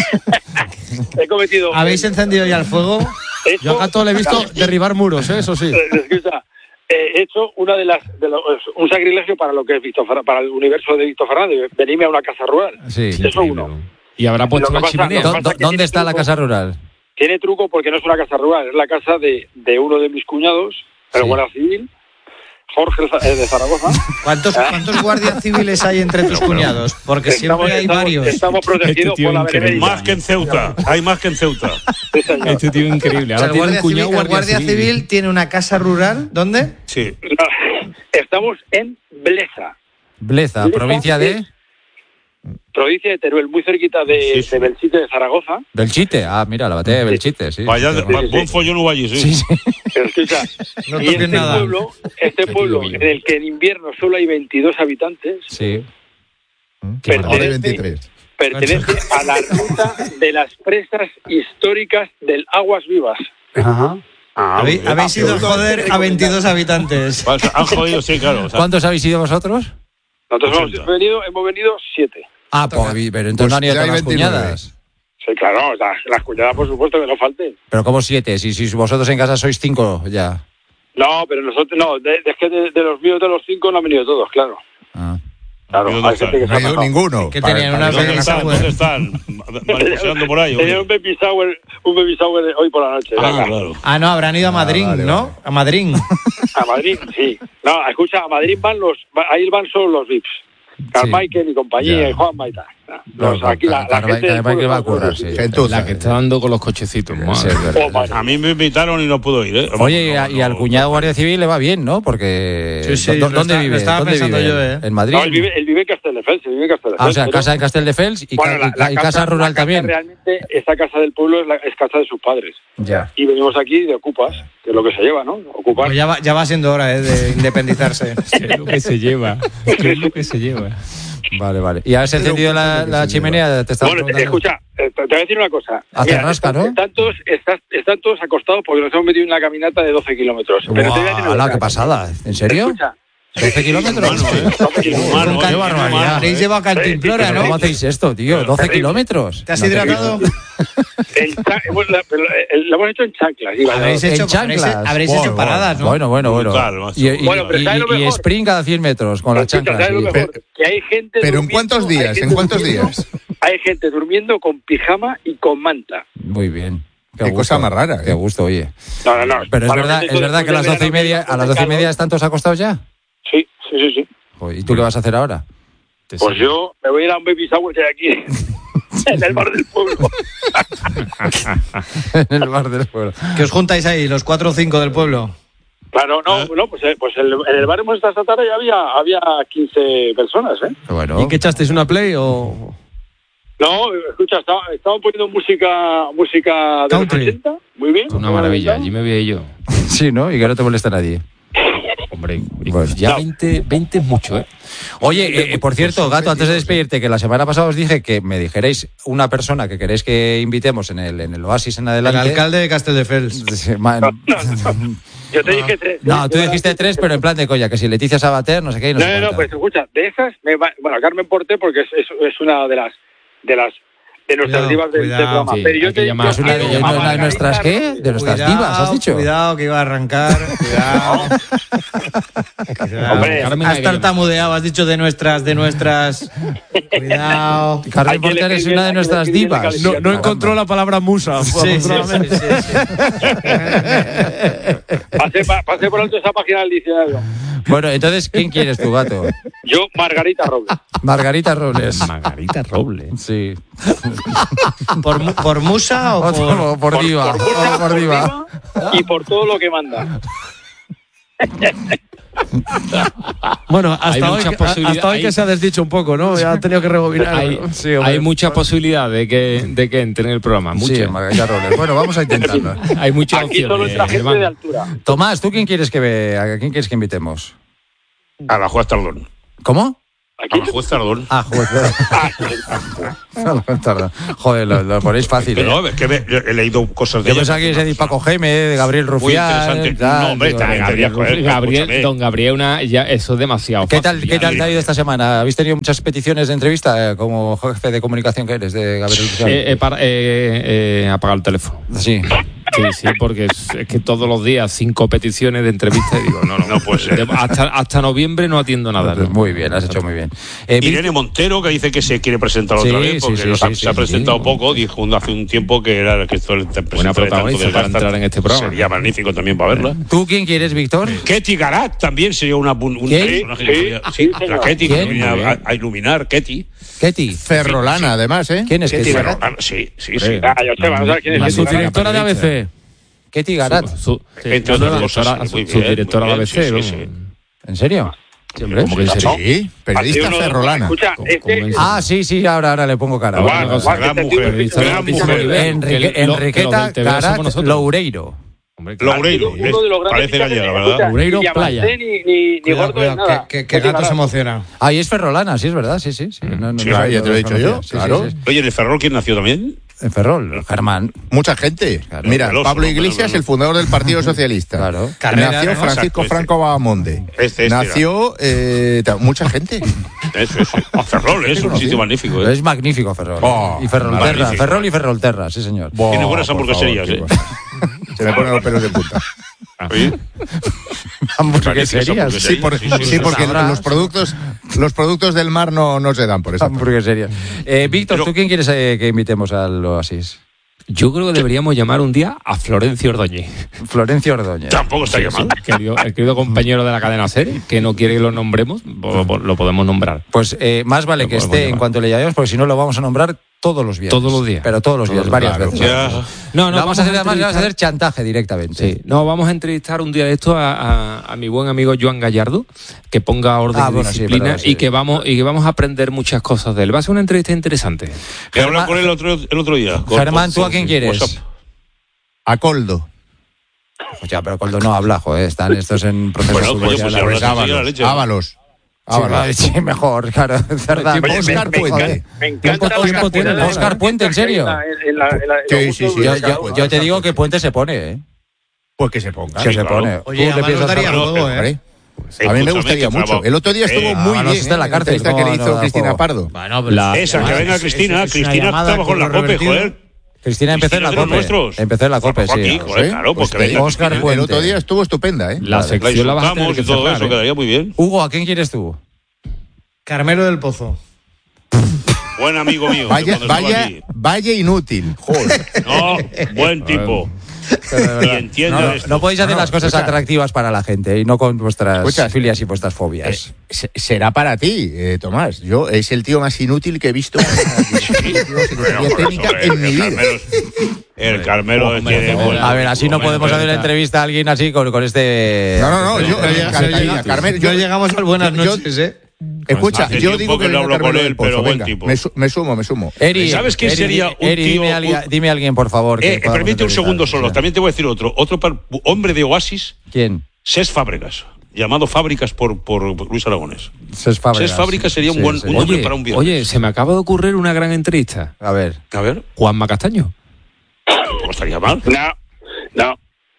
He cometido.
¿Habéis encendido ya el fuego?
he hecho-
Yo a Gato le he visto derribar muros, ¿eh? Eso sí.
Eh, escucha, eh, he hecho una de las de los, un sacrilegio para lo que es Víctor Fernández, para el universo de Víctor Fernández, venirme a una casa rural.
Sí.
Eso uno.
Y habrá puesto
Lo que
una
pasa-
chimenea.
lo
¿Dó-
que pasa
dó-
es que
¿Dónde
tiene
está la
truco.
casa rural?
Tiene truco porque no es una casa rural, es la casa de, de uno de mis cuñados, el
Sí.
guardia civil, Jorge eh, de Zaragoza.
¿Cuántos, ¿Cuántos guardias civiles hay entre tus cuñados? Porque
Estamos,
siempre hay
estamos-
varios.
estamos protegidos
Este tío
por la
increíble.
benevolencia.
Más que en Ceuta. Hay más que en Ceuta.
Sí, señor.
Este tío increíble.
O sea,
Ahora
el
tiene un
guardia, civil,
cuñado
el guardia civil tiene una casa rural. ¿Dónde?
Sí.
No, estamos en Blesa,
Bleza,
Bleza
provincia de...
es- provincia de Teruel, muy cerquita de,
Sí, sí.
de Belchite de Zaragoza.
Belchite. Ah, mira, la batalla de Belchite, sí.
Vaya,
Sí,
de-
sí.
buen follón hubo allí, sí.
Sí, sí.
Escucha,
No
y
toques
este
nada.
pueblo, este pueblo en el que en invierno solo hay veintidós habitantes,
Sí.
Ahora hay
pertenece,
veintitrés.
pertenece a la ruta de las presas históricas del Aguas Vivas.
Ah,
Habéis,
bien.
habéis ido a joder a veintidós habitantes.
O sea, han jodido, sí, claro. O sea,
¿Cuántos habéis ido vosotros?
Nosotros hemos
ochenta.
venido, hemos venido siete.
Ah, pues, pero entonces
Pues
no han ido
ya hay
todas las
veintinueve.
cuñadas.
Sí, claro, las, las cuñadas por supuesto que no falten.
Pero como siete, si, si vosotros en casa sois cinco ya.
No, pero nosotros, no, de, de, es que de, de los míos de los cinco no han venido todos, claro.
Ah.
Claro,
¿Dónde
hay gente que
No
se ha
ha ido
pasado.
ninguno.
Que
Para-
tenían
para
una
que
¿Dónde
no
feliz
tengan-
están?
abuela.
¿Dónde están? Mariposeando por ahí.
Tenía
oye.
un baby shower, un baby shower de hoy por la noche.
Ah,
venga.
claro.
Ah, no, habrán ido a Madrid,
vale,
¿no?
vale.
A Madrid.
A Madrid, sí. No, escucha, a Madrid van los, va- ahí van solo los V I Ps. Carmichael y compañía,
Ya.
y Juanma y tal.
No,
Los- aquí la, la
Carmichael-
gente del
Carmichael
pueblo
va a
está
currar,
todo-
sí.
Gentuza.
La que está dando con los cochecitos.
Sí,
madre.
es verdad.
Oh, madre.
A mí me invitaron y no puedo ir, ¿eh?
Oye, y, a-
No,
y al
no,
cuñado
no.
guardia civil le va bien, ¿no? Porque
Sí, sí,
¿dó-
lo
¿dónde
está-
vive?
lo estaba
¿Dónde
pensando
vive?
yo, ¿eh?
¿En Madrid?
No, él vive, él vive en Castelldefels, él vive en Castelldefels.
Ah, o sea,
pero-
casa en Castelldefels y,
Bueno,
ca-
la,
y ca-
la
y casa, rural
la casa
también.
Realmente, esta casa del pueblo es, la, es casa de sus padres.
Ya.
Y venimos aquí de ocupas, que es lo que se lleva, ¿no? Ocupas.
Pues ya va, ya va siendo hora, ¿eh? De independizarse.
¿Qué es lo que se lleva? ¿Qué es lo que se lleva?
Vale, vale. ¿Y has encendido la, la chimenea? Te estaba
Bueno,
preguntando.
escucha, eh, te voy a decir una cosa.
Hace
Mira,
rasca,
están,
¿no?
están todos, están, están todos acostados porque nos hemos metido en una caminata de doce kilómetros. Pero te voy a decir una
¡Guau!
cosa.
¡Qué pasada! ¿En serio?
Escucha,
¿doce kilómetros?
Humano, ¿eh?
doce kilómetros.
Humano,
Con
¿eh?
cal-
Humano,
Habréis
¿eh?
llevado cantimplora,
¿Pero
¿no?
¿Cómo hacéis esto, tío? ¿doce kilómetros?
¿Te has
No te
hidratado?
En cha- hemos- la, pero, eh, lo hemos hecho en chanclas. iba,
Habréis
¿no?
En
hecho, habréis,
chanclas.
habréis
Bueno,
hecho paradas, ¿no?
Bueno, bueno, bueno.
Brutal, macho.
y, y-
Bueno, pero
y-
¿sabes lo
y- y
mejor?
sprint cada cien metros con las
Escucha,
chanclas.
¿sabes lo
sí.
mejor? Que hay gente
Pero ¿en
durmiendo-
cuántos
hay
días?
gente
¿En cuántos
durmiendo-
días?
Hay gente durmiendo con pijama y con manta.
Muy bien.
Qué
gusto.
cosa más rara, ¿eh?
Qué gusto, oye.
No, no, no.
Pero es
Para
verdad,
los
es verdad que a las
después
doce y
del
media,
verano,
a las doce y media
calor.
están todos acostados ya.
Sí, sí, sí, sí.
Joder, ¿y tú qué vas a hacer ahora?
Pues yo me voy a ir a un baby shower que hay aquí. En el bar del pueblo.
En el bar del pueblo.
Que os juntáis ahí, los cuatro o cinco del pueblo.
Claro, no, no, pues, eh, pues el- en el bar hemos estado esta tarde y había, había quince personas, ¿eh?
Bueno,
¿Y qué echasteis? ¿Una play o...?
No, escucha, estaba- estaban poniendo música música de
Country.
los ochenta, muy bien.
Una maravilla. Allí me veía yo.
sí, ¿no? Y que no te molesta nadie.
Hombre,
Bueno.
ya veinte, veinte es mucho, ¿eh?
Oye, eh, por cierto, Gato, antes de despedirte, que la semana pasada os dije que me dijerais una persona que queréis que invitemos en el, en el Oasis en
El
adelante.
alcalde de Castelldefels.
Sí, man-
Yo te dije tres.
No, tú dijiste tres, pero en plan de coña, que si Leticia Sabater, no sé qué, y no,
No,
sé
no, no,
cuántas.
pues escucha, de esas, me va- bueno, Carmen Porté, porque es, es, es una de las de las de nuestras
Cuidado,
divas del, del
cuidado.
programa.
Sí,
Pero yo
hay
te
que llamar.
¿Es una de,
yo-
de-
a
una de
Margarita
nuestras qué?
Robles.
De nuestras divas, has dicho.
Cuidado, que iba a arrancar. Cuidado. Cuidado.
Hombre,
Carmen
has
hay que llamar.
tartamudeado, has dicho de nuestras, de nuestras. Cuidado.
Carmen
Hay que
Porter es
elegir
una de
bien, hay que
nuestras
elegir bien la
divas.
calificación.
No, no encontró la palabra musa,
Sí, sí, sí,
afortunadamente.
sí, sí.
Pasé, pa- pasé por alto esa página del diccionario.
Bueno, entonces, ¿quién quieres tu gato?
Yo, Margarita Robles.
Margarita Robles.
Margarita Robles.
Sí.
¿Por, mu- por musa o
O
por.?
por, por diva.
Por, musa,
o por
por
diva.
diva y por todo lo que manda.
Bueno, hasta
Hay
hoy,
muchas
que-
posibilidades-
hasta hoy
hay-
que se ha desdicho un poco, ¿no? Ya han tenido que rebobinar.
Hay,
Sí, hombre.
hay mucha posibilidad de que, de que entre en el programa.
Sí,
Muchas.
Magallanes Robles. Bueno, vamos a intentarlo.
Hay muchas
Aquí solo
opciones.
entra gente
Germán.
de altura.
Tomás, ¿tú quién quieres que ve? ¿A quién quieres que invitemos?
A la juez Tardón.
¿Cómo?
A
Aquí
la juez Tardón.
Ah, joder. Joder, lo, lo ponéis fácil.
Pero
¿eh?
a ver, que me- he leído cosas de
Yo
ella.
pensaba que es de Paco Jaime, de Gabriel
Muy
Rufián.
interesante.
tal,
No, hombre,
digo,
también
Gabriel,
Joder,
Gabriel-
escúchame.
don Gabriel, una, ya, eso es demasiado.
¿Qué tal,
fácil,
¿qué
ya.
tal te ha ido esta semana? ¿Habéis tenido muchas peticiones de entrevista eh, como jefe de comunicación que eres de Gabriel Rufián?
He, he par- he- he apagado el teléfono.
Sí.
Sí, sí, porque es, es que todos los días cinco peticiones de entrevista y digo, no, no,
No puede ser.
De- hasta, hasta noviembre no atiendo nada. ¿no?
Muy bien, has hecho muy bien. Eh,
Irene Montero, que dice que se quiere presentar
Sí,
otra vez, porque
sí, sí,
nos
sí,
ha-
sí,
se ha
sí,
presentado
sí.
poco, dijo un- hace un tiempo que era que esto el
Buena protagonista para entrar en este programa.
Sería magnífico también para verla.
¿Tú quién quieres, Víctor?
Ketty Garat también sería una, un, un
¿Quién?
personaje
Sí,
que podría-
sí,
sí,
señor.
la Ketty que
¿Quién?
venía
Muy
a,
bien.
a iluminar, Ketty.
Ketty.
Ferrolana, además, ¿eh?
¿Quién es Ketty?
Pero, ah, sí, sí, sí.
Ah, Joseba, no sabes quién es.
La
Ketty Garat.
subdirectora de A B C.
Ketty Garat.
Su, su-
Entre
su-
otras cosas,
directora-
muy
su-
bien,
subdirectora
muy
de A B C.
bien, sí,
vamos.
sí,
¿En serio?
Sí, hombre, ¿cómo que en serio?
Sí, periodista
Uno de-
ferrolana.
Escucha,
¿Cómo-
este,
cómo es?
Ah, sí, sí, ahora, ahora le pongo cara.
Guau,
Ahora,
guau,
ahora.
gran
este
mujer,
tío-
Periodista de
gran
altísimo
mujer.
nivel.
Enrique-
Que lo- que los
Enriqueta
del T V somos
Garat
nosotros.
Loureiro.
Hombre, que-
Loureiro,
uno de los grandes
parece
fichajes
gallega,
de-
¿verdad?
escucha,
Loureiro,
ni Diamante,
playa.
Ni, ni, ni
Cuidado,
gordo, ni
cuidado,
nada.
que, que, que
Ketty
gato se
Garat.
emociona.
Ahí es Ferrolana, sí, es verdad, sí, sí. sí. No, no,
Sí,
no,
ah, ya
no
te lo he
los
dicho yo,
conocía. Sí, sí,
claro.
sí.
Oye, ¿en el Ferrol quién nació también?
En Ferrol, Germán.
Mucha gente. Mira,
Veloso,
Pablo
¿no?
Iglesias,
Veloso.
el fundador del Partido Socialista.
Claro.
Carrera,
Nació
¿no?
Francisco
Exacto, este.
Franco Bahamonde.
Este, este
Nació eh, ta- mucha gente.
Eso, eso. Ah, Ferrol, es un
conocido.
sitio magnífico. ¿eh?
Es magnífico Ferrol.
Oh,
y Ferrolterra.
magnífico.
Ferrol y Ferrolterra, sí, señor.
Tiene
Buah,
buenas
por
hamburgueserías,
favor,
¿eh?
qué bueno. Se me ponen los pelos de punta.
¿Sí?
Hamburgueserías.
Sí,
Sí, por-
sí, sí,
sí,
sí,
porque
sabrás.
los productos, los productos del mar no, no se dan por eso.
Hamburgueserías. Eh, Víctor,
Pero-
¿tú quién quieres eh, que invitemos al Oasis?
Yo creo que deberíamos llamar un día a Florencio Ordóñez.
Florencio Ordóñez.
Tampoco estaría mal.
El querido, el querido compañero de la cadena SER, que no quiere que lo nombremos, lo, lo podemos nombrar.
Pues eh, más vale
Lo
que
podemos
esté en
llamar.
cuanto le llamemos, porque si no lo vamos a nombrar todos los días.
Todos los días.
Pero todos los días,
Todos,
varias
claro.
veces.
Ya.
No,
No, vamos a hacer, además, le vamos a
entrevistar-
hacer chantaje directamente.
Sí, no, vamos a entrevistar un día de esto a, a- a mi buen amigo Joan Gallardo, que ponga orden
Ah,
y
bueno, sí,
disciplina
perdón, sí.
y que vamos y que vamos a aprender muchas cosas de él. Va a ser una entrevista interesante.
He hablado con él el otro, el otro día. Con-
Germán, ¿tú a
con-
quién quieres?
WhatsApp.
A Coldo.
Pues ya, pero Coldo no habla, joder, están estos en proceso
Bueno,
de
coño,
fútbol,
pues
ya
si
la
hablas
verdad.
así, la leche, ¿no?
Ábalos.
Sí,
Ábalos.
vale, sí, mejor, claro, es verdad.
Tiempo-
Oscar
tiempo-
Puente.
Me encanta
Tiempo-
la
tiempo tiene,
la-
Oscar Puente, ¿en serio?
En la- en la- en la- en
Sí,
los
sí,
gustos
sí,
de
Yo,
cada
yo-
uno.
yo te digo que Puente se pone, ¿eh?
Pues que se ponga.
Que se
claro.
pone.
Oye,
¿Tú le
además
piensas
nos daría
algo?
juego, ¿eh?
Hombre, a mí
Escúchame,
me gustaría
que
mucho.
traba-
El otro día estuvo
Eh,
muy
ah, no,
bien.
está en la
¿eh?
cárcel,
entrevista
no,
que le
no
hizo
da
Cristina
juego.
Pardo.
Bueno, pero
La-
Esa, que
es-
venga
es-
Cristina.
es una
Cristina
llamada
trabajó en la
con
COPE,
revertido.
joder.
Cristina empezó en la
Cristina es de los
COPE.
nuestros.
Empezó en la COPE,
Trabajó
sí.
aquí, joder, claro,
Pues
porque
te digo,
venga.
Oscar
el
Puente.
otro día estuvo estupenda, ¿eh?
La
La
sección la vas a tener
insultamos
que
y todo
cerrar,
eso,
¿eh?
quedaría muy bien.
Hugo, ¿a quién quieres tú?
Carmelo del Pozo.
Buen amigo mío. de
Vaya,
cuando estuvo
vaya,
aquí.
vaya inútil. Joder.
No, buen tipo. Y entiende
No,
de esto.
no podéis hacer
No, no,
las cosas
escucha.
atractivas para la gente y no con vuestras
Escucha.
filias y vuestras fobias.
Eh, se- será para ti, eh, Tomás. Yo es el tío más inútil que he visto en una secretaría
Bueno, por
técnica
eso,
en
el
mi vida.
Carmelo es- El Carmelo
Hombre,
tiene
hombre.
buen-
A ver, así no
buen-
podemos hacer una entrevista a alguien así con, con este...
No, no, no, yo
No
me
llega-
encantaría,
no
Carmelo.
llegamos-
Yo,
no llegamos al buenas
yo-
noches, ¿eh?
escucha,
Hace
yo
tiempo
digo
que
que
no
venga
hablo con
Carmelo
él,
del Pozo,
pero buen
venga,
tipo.
me, su- me sumo, me sumo.
Eri,
¿Sabes quién
Eri,
sería un
Eri,
tío-
dime, a alguien,
un-
dime a alguien, por favor. que
Eh,
podamos
permite un
entrevistar.
segundo solo.
Sí.
También te voy a decir otro. Otro par- hombre de Oasis,
¿Quién?
Ses Fábregas. Llamado Fábricas por, por Luis Aragonés.
Ses Fábregas.
Ses Fábricas sería un
Sí,
buen
sí.
un nombre
Oye,
para un viernes.
oye, se me acaba de ocurrir una gran entrevista.
A ver.
A ver,
Juanma Castaño.
tampoco estaría mal.
No, no.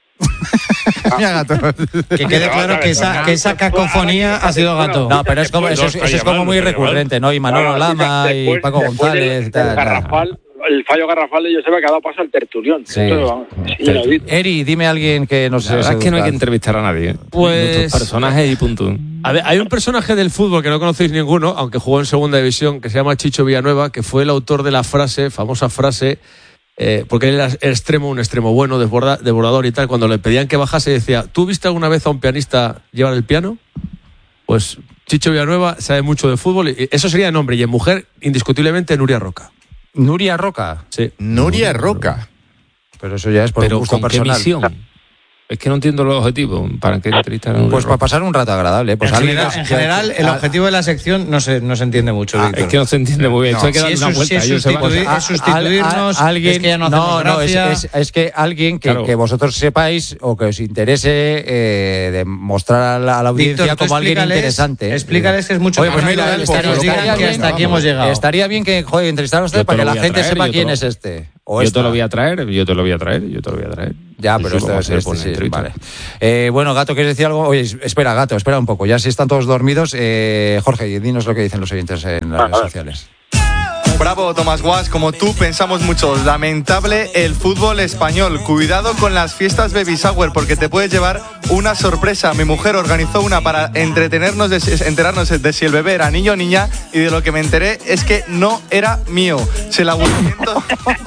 Mira, gato.
Que quede claro que esa, que esa cacofonía ha sido gato.
No, pero es como, eso, es, eso es como muy recurrente, ¿no? Y Manolo Lama y
Después-
Paco
después
González
del-
y tal.
del Garrafal, el fallo garrafal de Joseba que ha dado paso al tertulión.
Sí.
Esto, vamos, inaudito.
Eri, dime a alguien que no sé.
La verdad es que no hay que entrevistar a nadie.
Pues-
Nuestros personajes y punto.
A ver, hay un personaje del fútbol que no conocéis ninguno, aunque jugó en segunda división, que se llama Chicho Villanueva, que fue el autor de la frase, famosa frase, eh, porque él era extremo, un extremo bueno, desborda, desbordador y tal. Cuando le pedían que bajase, decía: ¿tú viste alguna vez a un pianista llevar el piano? Pues Chicho Villanueva sabe mucho de fútbol y eso sería en hombre, y en mujer, indiscutiblemente, Nuria Roca.
Nuria Roca.
Sí.
Nuria Roca.
Pero eso ya es por
Pero
un gusto
con qué
personal.
visión. Es que no entiendo los objetivos. ¿Para qué entrevistar a un
Pues para pasar un rato agradable. Pues
en,
alguien,
general, en general, el objetivo de la sección no se, no se entiende mucho,
Ah,
Víctor.
es que no se entiende muy bien.
No,
Esto hay que
si
darle
es
una
sus-
vuelta.
si es
ellos se van-
sustituir-
a-
es sustituirnos,
a- a- alguien,
es que ya no hacemos
no, es,
gracia.
es- es que alguien que,
Claro.
que vosotros sepáis o que os interese eh, demostrar a la, a la audiencia
Víctor, tú
como alguien
explícales-
interesante.
explícales que es mucho
Oye, pues
más
mira,
natural que
estaría,
nos digan
estaría
que
bien,
hasta aquí
vamos,
hemos llegado.
Estaría bien que, joder, entrevistaros a ustedes
Yo te
para que
lo
la
voy a
gente
traer,
sepa
yo te
quién
lo-
es este. O
Yo
esta.
te lo voy a traer, yo te lo voy a traer, yo te lo voy a traer.
Ya,
Sí,
pero
sí,
esto
vamos a
es
hacer
este,
una
sí,
entrevista.
vale. Eh, bueno, Gato, ¿quieres decir algo? Oye, espera, Gato, espera un poco. Ya si están todos dormidos, eh, Jorge, dinos lo que dicen los oyentes en las redes sociales.
Bravo, Tomás Guas, como tú pensamos mucho. Lamentable el fútbol español. Cuidado con las fiestas baby shower porque te puedes llevar una sorpresa. Mi mujer organizó una para entretenernos, de, enterarnos de si el bebé era niño o niña y de lo que me enteré es que no era mío. Se el aburrimiento...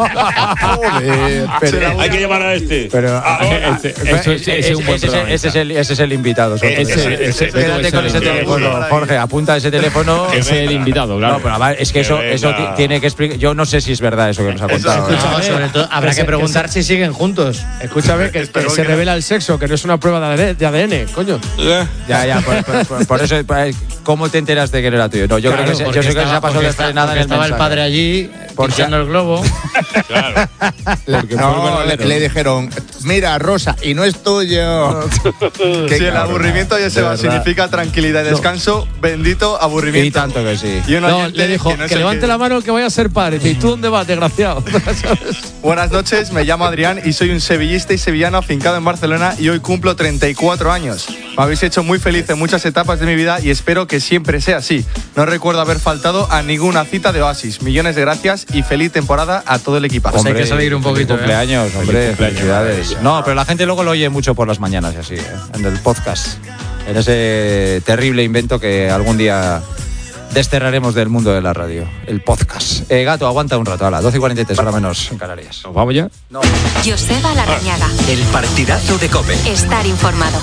Joder,
Se el
Hay que llamar a este.
Pero
Ese- ese- ese es un buen
ese,
programa.
ese es el, ese es el invitado. sobre
Ese-
todo.
ese- ese-
Quédate
ese
con
es
ese
el
teléfono,
invitado.
Jorge. Apunta ese teléfono.
Ese es el invitado, claro.
No, pero a ver, es que eso,
Que
eso
venga.
ti- tiene que explicar. Yo no sé si es verdad eso que nos ha
Eso,
contado. ¿eh?
No, sobre todo, habrá que,
se-
preguntar si siguen juntos.
Escúchame, que, que
Espero
se
que no.
revela el sexo, que no es una prueba de A D N, de A D N, coño.
Ya, ya, por, por- por- por eso, por- ¿cómo te enteraste que no era tuyo? No, yo
Claro,
creo que se, yo
porque
sé que se
estaba-
ha pasado
porque
de
está-
frenada en
porque
el
estaba el
mensaje.
padre allí
Por
pinchando el globo.
Claro.
Porque fue
No, le,
verdadero.
le dijeron, mira, Rosa, y no es tuyo. Qué
Si el
cabrón.
aburrimiento ya se
de
va,
verdad.
significa tranquilidad y descanso, bendito
Y
aburrimiento.
tanto que sí.
Y un
No,
oyente
le dijo
que no es
que
el
levante
que-
la mano que vaya a ser padre. ¿Y tú dónde vas, desgraciado?
Buenas noches, me llamo Adrián y soy un sevillista y sevillano afincado en Barcelona y hoy cumplo treinta y cuatro años. Me habéis hecho muy feliz en muchas etapas de mi vida y espero que siempre sea así. No recuerdo haber faltado a ninguna cita de Oasis. Millones de gracias y feliz temporada a todo el equipazo.
Pues hay que salir un
feliz
poquito, ¿eh?
cumpleaños, hombre,
cumpleaños,
felicidades. No, pero la gente luego lo oye mucho por las mañanas y así, ¿eh? En el podcast. En ese terrible invento que algún día desterraremos del mundo de la radio. El podcast. Eh, Gato, aguanta un rato. A las doce y cuarenta y tres, hora menos en Canarias.
¿Nos vamos ya?
Joseba Larrañaga.
El partidazo de COPE.
Estar informado.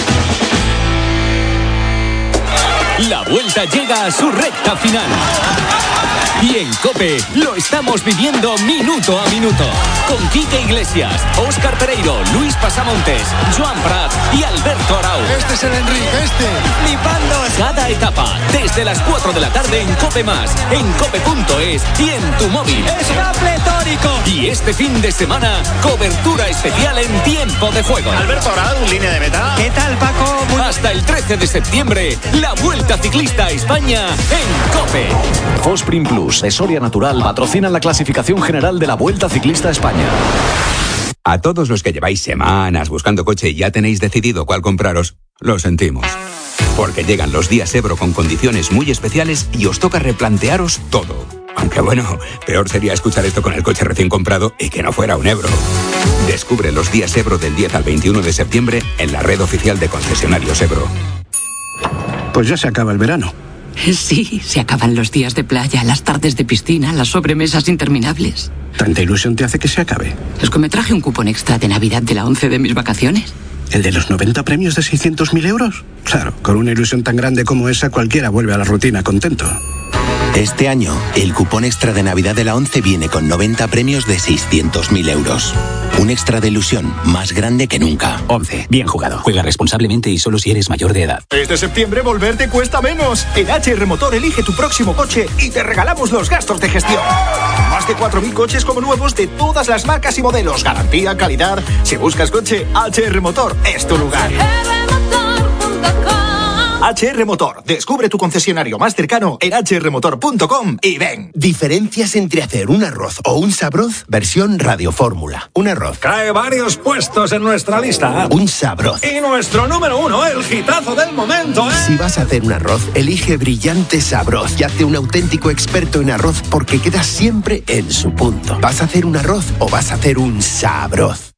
La vuelta llega a su recta final. Y en COPE lo estamos viviendo minuto a minuto. Con Quique Iglesias, Óscar Pereiro, Luis Pasamontes, Joan Prat y Alberto Arau.
Este es el Enrique, este.
Flipando cada etapa, desde las cuatro de la tarde en COPE Más, en cope punto es y en tu móvil. ¡Está pletórico! Y este fin de semana, cobertura especial en tiempo de juego.
Alberto Arau, línea de meta.
¿Qué tal, Paco? Hasta el trece de septiembre, la Vuelta Ciclista a España en COPE.
Fosprin Plus de Soria Natural patrocinan la clasificación general de la Vuelta Ciclista a España.
A todos los que lleváis semanas buscando coche y ya tenéis decidido cuál compraros, lo sentimos. Porque llegan los días Ebro con condiciones muy especiales y os toca replantearos todo. Aunque bueno, peor sería escuchar esto con el coche recién comprado y que no fuera un Ebro. Descubre los días Ebro del diez al veintiuno de septiembre en la red oficial de concesionarios Ebro.
Pues ya se acaba el verano.
Sí, se acaban los días de playa, las tardes de piscina, las sobremesas interminables.
¿Tanta ilusión te hace que se acabe?
Es que me traje un cupón extra de Navidad de la once de mis vacaciones.
¿El de los noventa premios de seiscientos mil euros? Claro, con una ilusión tan grande como esa cualquiera vuelve a la rutina contento.
Este año, el cupón extra de Navidad de la once viene con noventa premios de seiscientos mil euros. Un extra de ilusión más grande que nunca.
once. Bien jugado. Juega responsablemente y solo si eres mayor de edad.
Este septiembre volver te cuesta menos. En H R Motor elige tu próximo coche y te regalamos los gastos de gestión. Más de cuatro mil coches como nuevos de todas las marcas y modelos. Garantía, calidad. Si buscas coche, H R Motor es tu lugar. H R Motor. Descubre tu concesionario más cercano en h r motor punto com y ven.
Diferencias entre hacer un arroz o un sabroz, versión radiofórmula. Un arroz.
Cae varios puestos en nuestra lista.
Un sabroz.
Y nuestro número uno, el hitazo del momento, ¿eh?
Si vas a hacer un arroz, elige Brillante Sabroz y hazte un auténtico experto en arroz porque queda siempre en su punto. ¿Vas a hacer un arroz o vas a hacer un sabroz?